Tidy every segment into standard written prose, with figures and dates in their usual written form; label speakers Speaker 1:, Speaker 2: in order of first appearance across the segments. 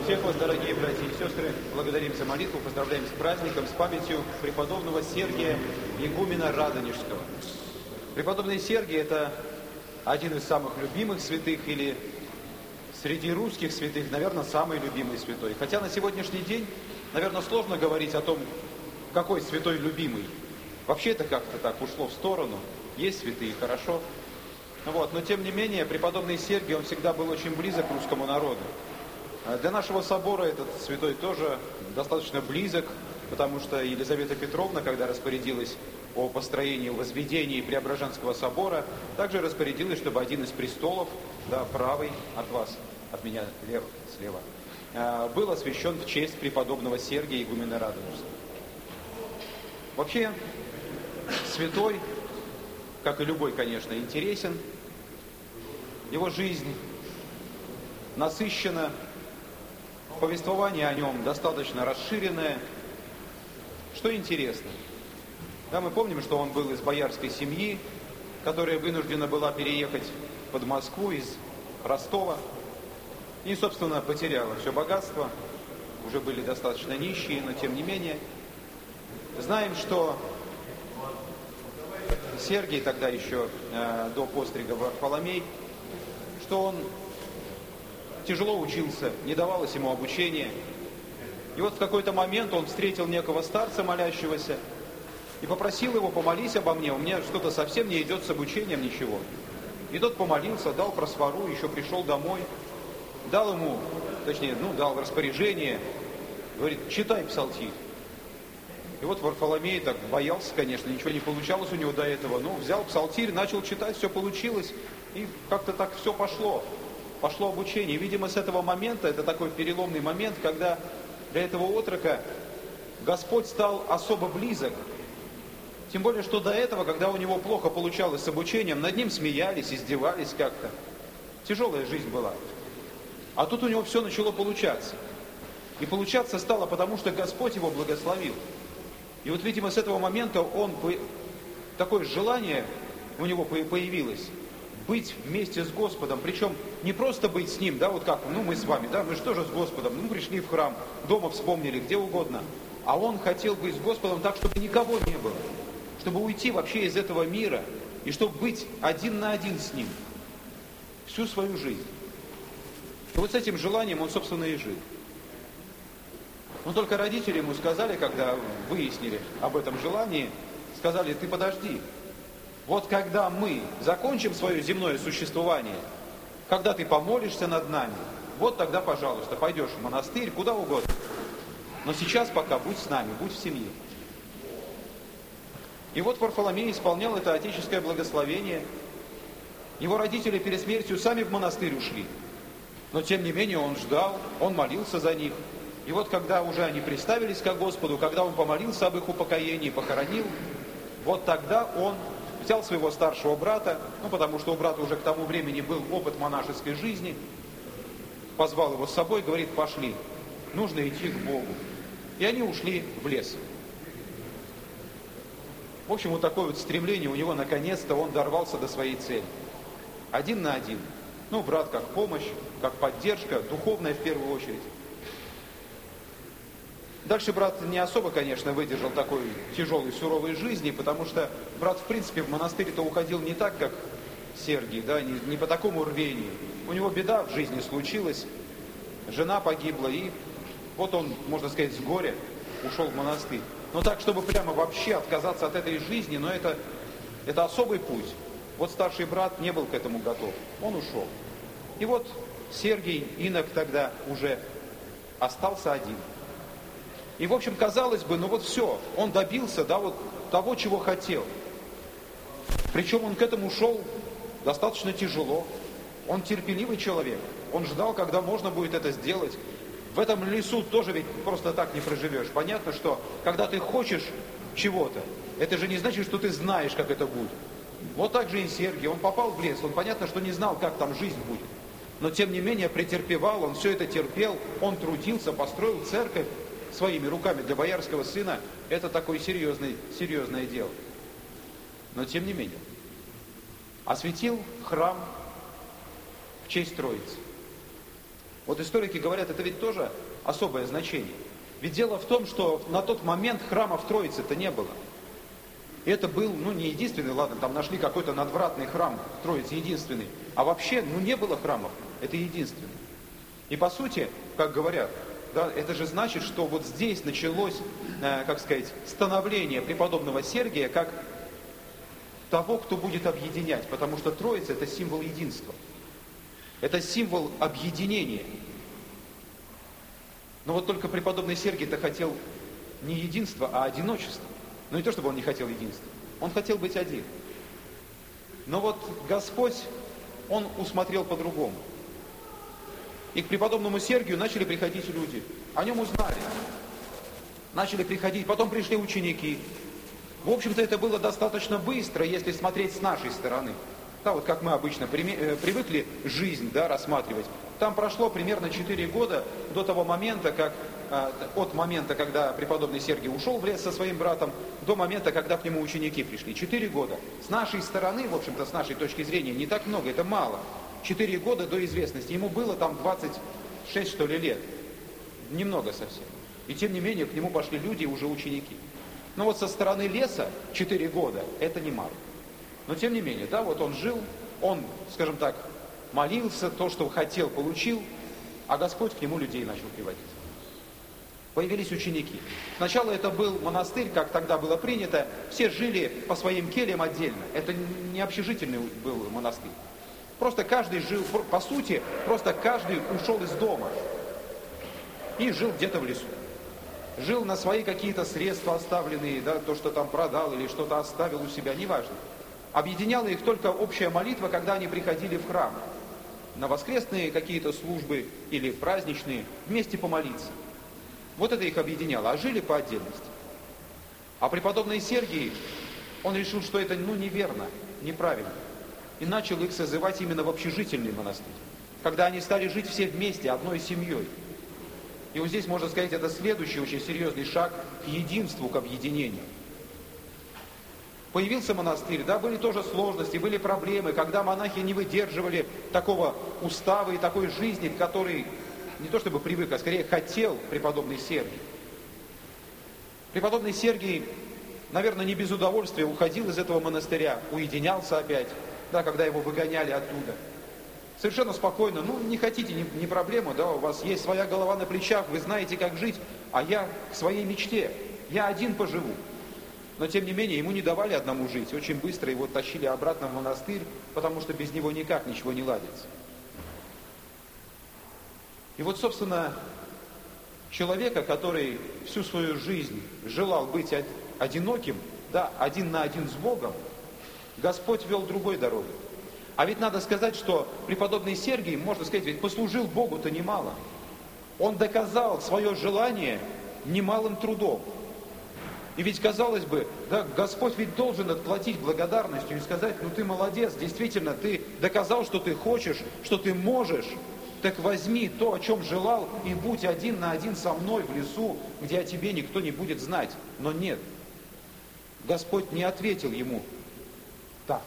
Speaker 1: Всех вас, дорогие братья и сестры, благодарим за молитву, поздравляем с праздником, с памятью преподобного Сергия Игумена Радонежского. Преподобный Сергий – это один из самых любимых святых, или среди русских святых, наверное, самый любимый святой. Хотя на сегодняшний день, наверное, сложно говорить о том, какой святой любимый. Вообще это как-то так ушло в сторону. Есть святые, хорошо. Но тем не менее, преподобный Сергий, он всегда был очень близок к русскому народу. Для нашего собора этот святой тоже достаточно близок, потому что Елизавета Петровна, когда распорядилась о построении, возведении Преображенского собора, также распорядилась, чтобы один из престолов, правый от вас, от меня слева, был освящен в честь преподобного Сергия Игумена Радонежского. Вообще, святой, как и любой, конечно, интересен. Его жизнь насыщена, повествование о нем достаточно расширенное. Что интересно, мы помним, что он был из боярской семьи, которая вынуждена была переехать под Москву из Ростова и, собственно, потеряла все богатство, уже были достаточно нищие, но тем не менее. Знаем, что Сергий тогда еще до пострига Варфоломей, что он тяжело учился, не давалось ему обучения. И вот в какой-то момент он встретил некого старца молящегося и попросил его: помолись обо мне, у меня что-то совсем не идет с обучением, ничего. И тот помолился, дал просфору, еще пришел домой, дал ему, дал в распоряжение, говорит: читай псалтирь. И вот Варфоломей так боялся, конечно, ничего не получалось у него до этого. Взял псалтирь, начал читать, все получилось, и как-то так все пошло обучение. И, видимо, с этого момента, это такой переломный момент, когда для этого отрока Господь стал особо близок. Тем более, что до этого, когда у него плохо получалось с обучением, над ним смеялись, издевались как-то. Тяжелая жизнь была. А тут у него все начало получаться. И получаться стало потому, что Господь его благословил. И вот, видимо, с этого момента такое желание у него появилось быть вместе с Господом, причем не просто быть с Ним, мы с вами, мы же тоже с Господом, пришли в храм, дома вспомнили, где угодно, а он хотел быть с Господом так, чтобы никого не было, чтобы уйти вообще из этого мира, и чтобы быть один на один с Ним всю свою жизнь. И вот с этим желанием он, собственно, и жил. Но только родители ему сказали, когда выяснили об этом желании, сказали: ты подожди, вот когда мы закончим свое земное существование, когда ты помолишься над нами, вот тогда, пожалуйста, пойдешь в монастырь, куда угодно. Но сейчас пока будь с нами, будь в семье. И вот Варфоломей исполнял это отеческое благословение. Его родители перед смертью сами в монастырь ушли. Но тем не менее он ждал, он молился за них. И вот когда уже они приставились ко Господу, когда он помолился об их упокоении, похоронил, вот тогда он взял своего старшего брата, потому что у брата уже к тому времени был опыт монашеской жизни, позвал его с собой, говорит: пошли, нужно идти к Богу. И они ушли в лес. В общем, вот такое вот стремление у него, наконец-то он дорвался до своей цели. Один на один. Брат как помощь, как поддержка, духовная в первую очередь. Дальше брат не особо, конечно, выдержал такой тяжелой, суровой жизни, потому что брат, в принципе, в монастырь-то уходил не так, как Сергий, не по такому рвению. У него беда в жизни случилась, жена погибла, и вот он, можно сказать, с горя ушел в монастырь. Но так, чтобы прямо вообще отказаться от этой жизни, но это особый путь. Вот старший брат не был к этому готов, он ушел. И вот Сергий, инок тогда уже остался один. И, в общем, казалось бы, все, он добился, того, чего хотел. Причем он к этому шел достаточно тяжело. Он терпеливый человек. Он ждал, когда можно будет это сделать. В этом лесу тоже ведь просто так не проживешь. Понятно, что когда ты хочешь чего-то, это же не значит, что ты знаешь, как это будет. Вот так же и Сергий. Он попал в лес, он понятно, что не знал, как там жизнь будет. Но, тем не менее, претерпевал, он все это терпел, он трудился, построил церковь своими руками для боярского сына. Это такое серьезное дело. Но, тем не менее, осветил храм в честь Троицы. Вот историки говорят, это ведь тоже особое значение. Ведь дело в том, что на тот момент храмов Троицы-то не было. И это был, не единственный, ладно, там нашли какой-то надвратный храм Троицы, единственный. А вообще, не было храмов, это единственный. И по сути, как говорят, да, это же значит, что вот здесь началось, становление преподобного Сергия как того, кто будет объединять. Потому что Троица – это символ единства. Это символ объединения. Но вот только преподобный Сергий-то хотел не единства, а одиночества. Но не то, чтобы он не хотел единства. Он хотел быть один. Но вот Господь, Он усмотрел по-другому. И к преподобному Сергию начали приходить люди. О нем узнали. Начали приходить. Потом пришли ученики. В общем-то, это было достаточно быстро, если смотреть с нашей стороны. Да, вот как мы обычно привыкли жизнь, да, рассматривать. Там прошло примерно 4 года до того момента, от момента, когда преподобный Сергий ушел в лес со своим братом, до момента, когда к нему ученики пришли. 4 года. С нашей стороны, в общем-то, с нашей точки зрения, не так много, это мало. 4 года до известности. Ему было там 26, что ли, лет. Немного совсем. И тем не менее, к нему пошли люди, уже ученики. Но вот со стороны леса 4 года, это немало. Но тем не менее, да, вот он жил, он, скажем так, молился, то, что хотел, получил, а Господь к нему людей начал приводить. Появились ученики. Сначала это был монастырь, как тогда было принято, все жили по своим кельям отдельно. Это не общежительный был монастырь. Просто каждый жил, по сути, просто каждый ушел из дома и жил где-то в лесу. Жил на свои какие-то средства оставленные, да, то, что там продал или что-то оставил у себя, неважно. Объединяла их только общая молитва, когда они приходили в храм. На воскресные какие-то службы или праздничные, вместе помолиться. Вот это их объединяло, а жили по отдельности. А преподобный Сергий, он решил, что это неверно, неправильно. И начал их созывать именно в общежительный монастырь. Когда они стали жить все вместе, одной семьей. И вот здесь, можно сказать, это следующий очень серьезный шаг к единству, к объединению. Появился монастырь, да, были тоже сложности, были проблемы, когда монахи не выдерживали такого устава и такой жизни, к которой не то чтобы привык, а скорее хотел преподобный Сергий. Преподобный Сергий, наверное, не без удовольствия уходил из этого монастыря, уединялся опять, да, когда его выгоняли оттуда. Совершенно спокойно, не хотите, не проблема, да, у вас есть своя голова на плечах, вы знаете, как жить, а я к своей мечте, я один поживу. Но, тем не менее, ему не давали одному жить. Очень быстро его тащили обратно в монастырь, потому что без него никак ничего не ладится. И вот, собственно, человека, который всю свою жизнь желал быть одиноким, да, один на один с Богом, Господь вел другой дорогой. А ведь надо сказать, что преподобный Сергий, можно сказать, ведь послужил Богу-то немало. Он доказал свое желание немалым трудом. И ведь, казалось бы, да, Господь ведь должен отплатить благодарностью и сказать, ты молодец, действительно, ты доказал, что ты хочешь, что ты можешь, так возьми то, о чем желал, и будь один на один со мной в лесу, где о тебе никто не будет знать. Но нет, Господь не ответил ему так.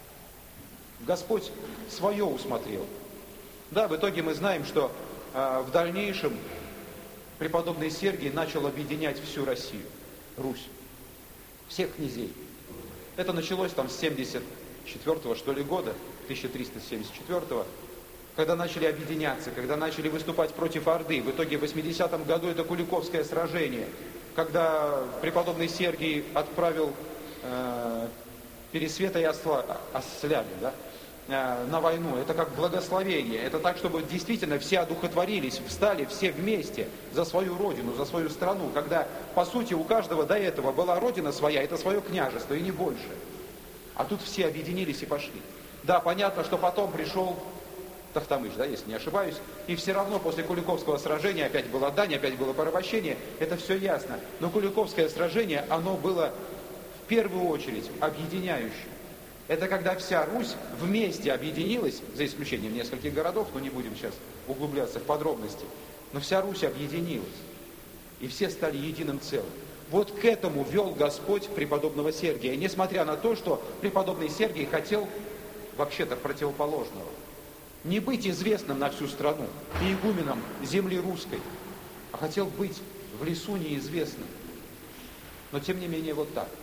Speaker 1: Господь свое усмотрел. Да, в итоге мы знаем, что в дальнейшем преподобный Сергий начал объединять всю Россию. Русь, всех князей. Это началось там с 74-го, что ли, года, 1374-го, когда начали объединяться, когда начали выступать против Орды. В итоге в 80-м году это Куликовское сражение, когда преподобный Сергий отправил Пересвета и Осляга, да, на войну. Это как благословение. Это так, чтобы действительно все одухотворились, встали все вместе за свою родину, за свою страну. Когда, по сути, у каждого до этого была родина своя, это свое княжество, и не больше. А тут все объединились и пошли. Да, понятно, что потом пришел Тохтамыш, да, если не ошибаюсь, и все равно после Куликовского сражения опять была дань, опять было порабощение, это все ясно. Но Куликовское сражение, оно было в первую очередь объединяющим. Это когда вся Русь вместе объединилась, за исключением нескольких городов, но не будем сейчас углубляться в подробности, но вся Русь объединилась, и все стали единым целым. Вот к этому вел Господь преподобного Сергия, несмотря на то, что преподобный Сергий хотел вообще-то противоположного. Не быть известным на всю страну и игуменом земли русской, а хотел быть в лесу неизвестным. Но тем не менее вот так.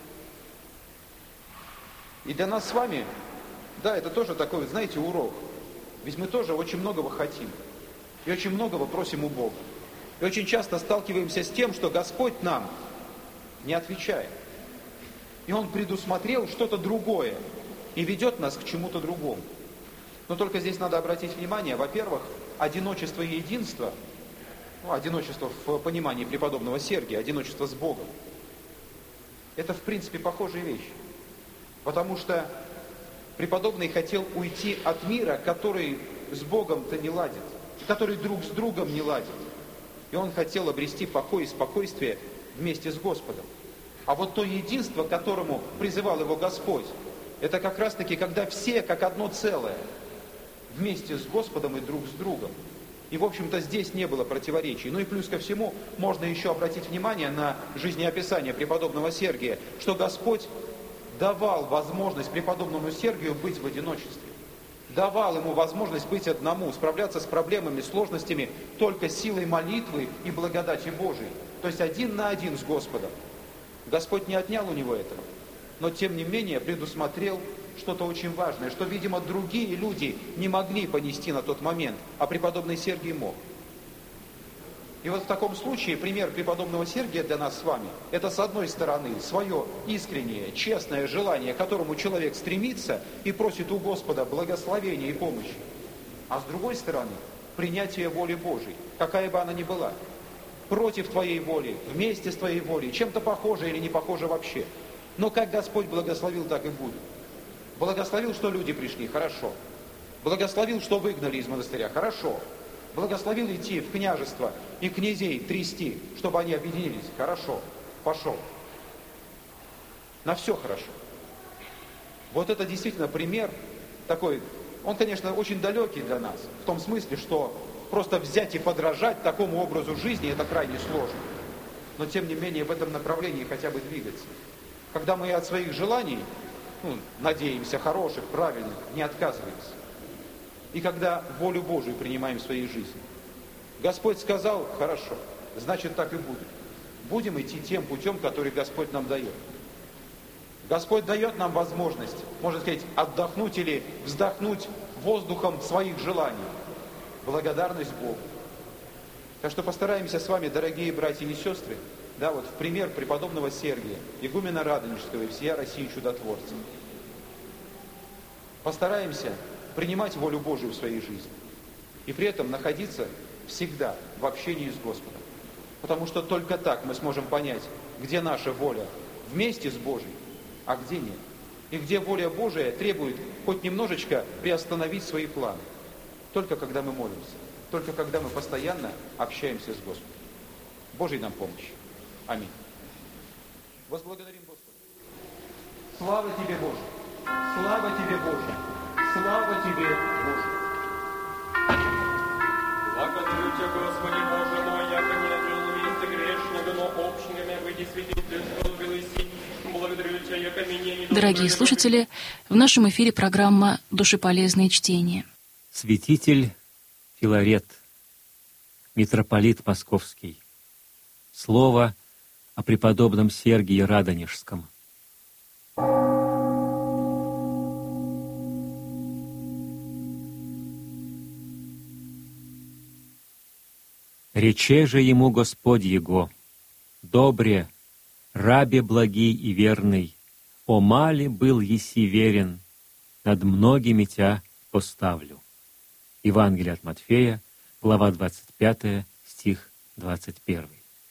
Speaker 1: И для нас с вами, да, это тоже такой, знаете, урок. Ведь мы тоже очень многого хотим. И очень многого просим у Бога. И очень часто сталкиваемся с тем, что Господь нам не отвечает. И Он предусмотрел что-то другое и ведет нас к чему-то другому. Но только здесь надо обратить внимание, во-первых, одиночество и единство, одиночество в понимании преподобного Сергия, одиночество с Богом, это в принципе похожие вещи. Потому что преподобный хотел уйти от мира, который с Богом-то не ладит, который друг с другом не ладит. И он хотел обрести покой и спокойствие вместе с Господом. А вот то единство, к которому призывал его Господь, это как раз-таки, когда все как одно целое, вместе с Господом и друг с другом. И, в общем-то, здесь не было противоречий. Ну и плюс ко всему, можно еще обратить внимание на жизнеописание преподобного Сергия, что Господь давал возможность преподобному Сергию быть в одиночестве. Давал ему возможность быть одному, справляться с проблемами, сложностями только силой молитвы и благодати Божией. То есть один на один с Господом. Господь не отнял у него этого, но тем не менее предусмотрел что-то очень важное, что, видимо, другие люди не могли понести на тот момент, а преподобный Сергий мог. И вот в таком случае пример преподобного Сергия для нас с вами, это с одной стороны свое искреннее, честное желание, к которому человек стремится и просит у Господа благословения и помощи, а с другой стороны принятие воли Божией, какая бы она ни была, против твоей воли, вместе с твоей волей, чем-то похоже или не похоже вообще. Но как Господь благословил, так и будет. Благословил, что люди пришли, хорошо. Благословил, что выгнали из монастыря, хорошо. Благословил идти в княжество и князей трясти, чтобы они объединились, хорошо. Пошел. На все хорошо. Вот это действительно пример такой, он, конечно, очень далекий для нас, в том смысле, что просто взять и подражать такому образу жизни, это крайне сложно. Но, тем не менее, в этом направлении хотя бы двигаться. Когда мы от своих желаний, надеемся, хороших, правильных, не отказываемся. И когда волю Божию принимаем в своей жизни. Господь сказал, хорошо, значит так и будет. Будем идти тем путем, который Господь нам дает. Господь дает нам возможность, можно сказать, отдохнуть или вздохнуть воздухом своих желаний. Благодарность Богу. Так что постараемся с вами, дорогие братья и сестры, вот в пример преподобного Сергия, игумена Радонежского и всея России чудотворца. Постараемся принимать волю Божию в своей жизни. И при этом находиться всегда в общении с Господом. Потому что только так мы сможем понять, где наша воля вместе с Божией, а где нет. И где воля Божия требует хоть немножечко приостановить свои планы. Только когда мы молимся. Только когда мы постоянно общаемся с Господом. Божьей нам помощи. Аминь. Возблагодарим Господа. Слава Тебе, Боже! Слава Тебе, Боже! Слава Тебе, Боже!
Speaker 2: Благодарю Тебя, Господи, Боже мой, яко не отвел вместе грешного, но общинами выйди свидетельствовал велыси. Благодарю Тебя, яко меня не...
Speaker 3: Дорогие слушатели, в нашем эфире программа «Душеполезное чтение».
Speaker 4: Святитель Филарет, митрополит Московский. Слово о преподобном Сергии Радонежском. Рече же ему Господь его: «Добре, рабе благий и верный, о мале был еси верен, над многими тя поставлю». Евангелие от Матфея, глава 25, стих 21.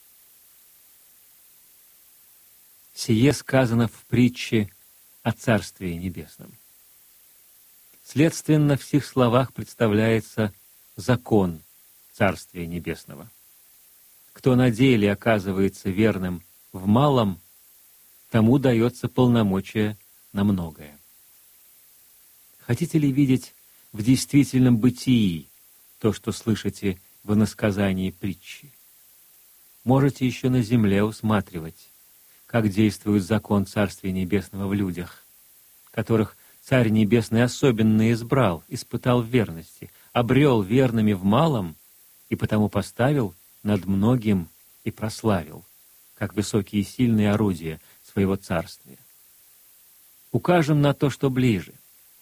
Speaker 4: Сие сказано в притче о Царстве Небесном. Следственно, в сих словах представляется закон Царствия Небесного. Кто на деле оказывается верным в малом, тому дается полномочия на многое. Хотите ли видеть в действительном бытии то, что слышите в иносказании притчи? Можете еще на земле усматривать, как действует закон Царствия Небесного в людях, которых Царь Небесный особенно избрал, испытал в верности, обрел верными в малом, и потому поставил над многим и прославил, как высокие и сильные орудия своего царствия. Укажем на то, что ближе.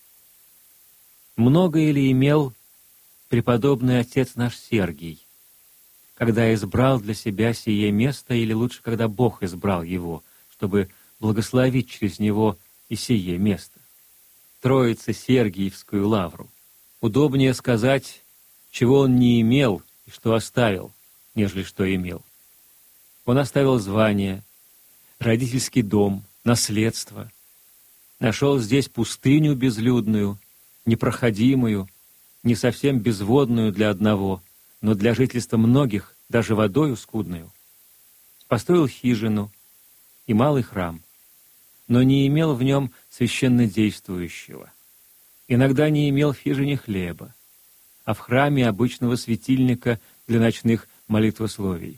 Speaker 4: Многое ли имел преподобный отец наш Сергий, когда избрал для себя сие место, или лучше, когда Бог избрал его, чтобы благословить через него и сие место? Троице-Сергиевскую лавру. Удобнее сказать, чего он не имел и что оставил, нежели что имел. Он оставил звание, родительский дом, наследство. Нашел здесь пустыню безлюдную, непроходимую, не совсем безводную для одного, но для жительства многих, даже водою скудную. Построил хижину и малый храм, но не имел в нем священнодействующего. Иногда не имел в хижине хлеба, а в храме обычного светильника для ночных молитвословий.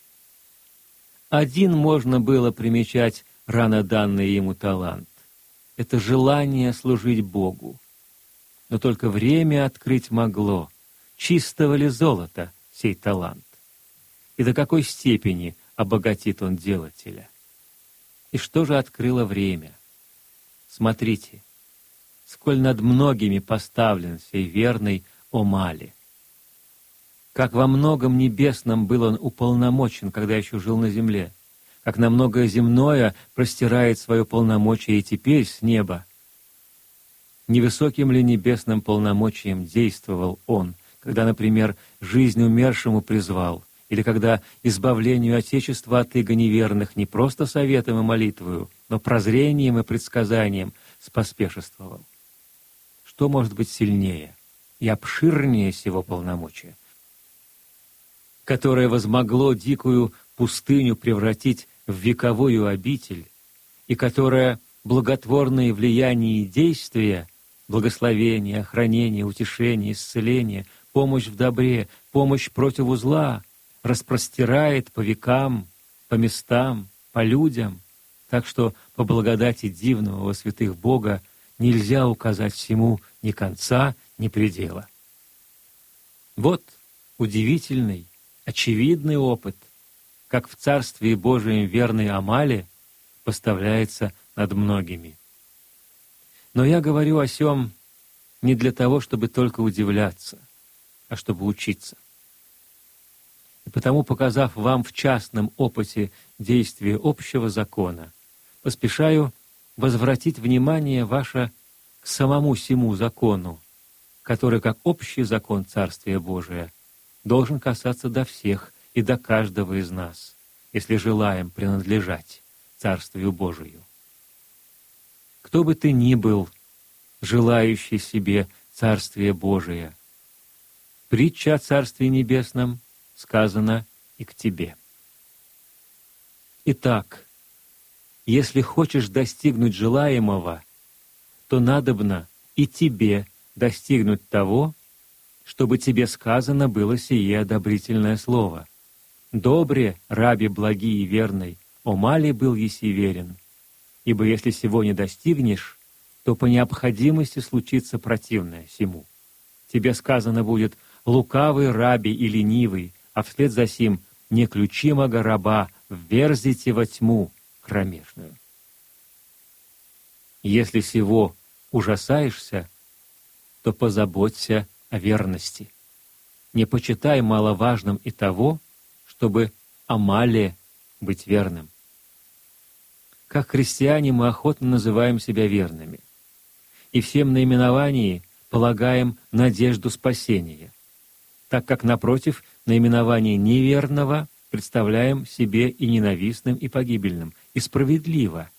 Speaker 4: Один можно было примечать рано данный ему талант. Это желание служить Богу. Но только время открыть могло, чистого ли золота сей талант, и до какой степени обогатит он делателя. И что же открыло время? Смотрите, сколь над многими поставлен сей верный Омали. Как во многом небесном был он уполномочен, когда еще жил на земле, как на многое земное простирает свое полномочие и теперь с неба. Невысоким ли небесным полномочием действовал он, когда, например, жизнь умершему призвал, или когда избавлению Отечества от иго неверных не просто советом и молитвою, но прозрением и предсказанием споспешествовал? Что может быть сильнее и обширнее сего полномочия, которое возмогло дикую пустыню превратить в вековую обитель, и которое благотворные влияния и действия, благословение, охранение, утешение, исцеление, помощь в добре, помощь против зла распростирает по векам, по местам, по людям, так что по благодати дивного во святых Бога нельзя указать всему ни конца, ни предела. Вот удивительный, очевидный опыт, как в Царстве Божием верный Омали поставляется над многими. Но я говорю о сем не для того, чтобы только удивляться, а чтобы учиться. И потому, показав вам в частном опыте действия общего закона, поспешаю возвратить внимание ваше к самому сему закону, который, как общий закон Царствия Божия, должен касаться до всех и до каждого из нас, если желаем принадлежать Царствию Божию. Кто бы ты ни был, желающий себе Царствие Божие, притча о Царстве Небесном сказана и к тебе. Итак, если хочешь достигнуть желаемого, то надобно и тебе достигнуть того, чтобы тебе сказано было сие одобрительное слово. «Добре, раби благий и верный, Омали был еси верен, ибо если сего не достигнешь, то по необходимости случится противное сему. Тебе сказано будет: лукавый раби и ленивый, а вслед за сим неключимого раба вверзите во тьму кромешную». Если сего ужасаешься, то позаботься о верности. Не почитай маловажным и того, чтобы Омали быть верным. Как христиане мы охотно называем себя верными, и всем наименовании полагаем надежду спасения, так как, напротив, наименование неверного представляем себе и ненавистным, и погибельным, и справедливо,